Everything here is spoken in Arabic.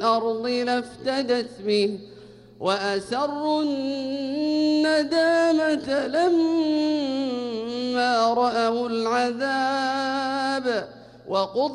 الأرض لافتدت به وأسروا الندامة لما رأوا العذاب وقضي